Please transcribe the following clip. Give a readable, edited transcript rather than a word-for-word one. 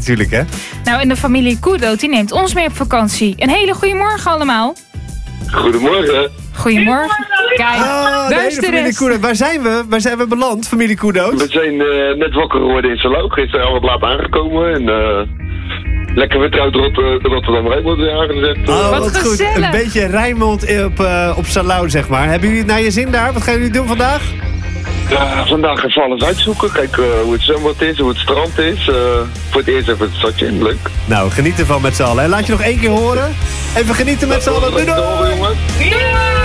natuurlijk, hè? Nou, en de familie Koedoot die neemt ons mee op vakantie. Een hele goede morgen allemaal. Goedemorgen. Goedemorgen. Kijk, Oh, daar is de familie rest. Koedoot. Waar zijn we? Waar zijn we beland, familie Koedoot? We zijn net wakker geworden in Salau. Gisteren al wat laat aangekomen. En lekker vertrouwd Rotterdam Rijnmond weer aangezet. Wat goed. gezellig. Een beetje Rijnmond op Salau, zeg maar. Hebben jullie het naar je zin daar? Wat gaan jullie doen vandaag? Ja, vandaag even alles uitzoeken. Kijken hoe het zwembad is, hoe het strand is. Voor het eerst even het stadje. Leuk. Nou, geniet ervan met z'n allen. Laat je nog 1 keer horen. Even genieten met z'n allen. Doei, doei. Jongens. Doei!